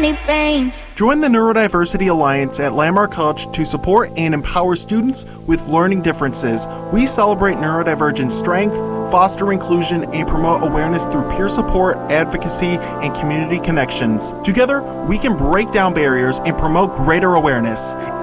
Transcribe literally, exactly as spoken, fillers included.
any pains. Join the Neurodiversity Alliance at Landmark College to support and empower students with learning differences. We celebrate neurodivergent strengths, foster inclusion, and promote awareness through peer support, advocacy, and community connections. Together, we can break down barriers and promote greater awareness.